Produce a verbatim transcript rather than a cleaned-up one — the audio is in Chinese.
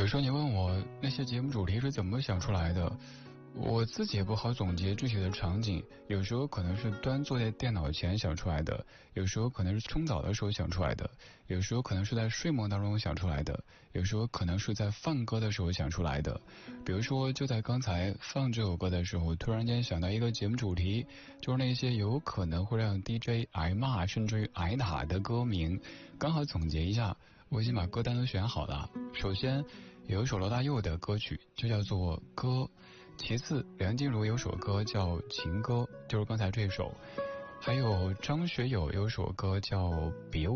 时候你问我那些节目主题是怎么想出来的，我自己也不好总结具体的场景，有时候可能是端坐在电脑前想出来的，有时候可能是冲澡的时候想出来的，有时候可能是在睡梦当中想出来的，有时候可能是在放歌的时候想出来的。比如说就在刚才放这首歌的时候，突然间想到一个节目主题，就是那些有可能会让 D J 挨骂甚至于挨打的歌名，刚好总结一下，我已经把歌单都选好了。首先有一首罗大佑的歌曲就叫做《歌》，其次梁静茹有首歌叫《情歌》，就是刚才这首，还有张学友有首歌叫《别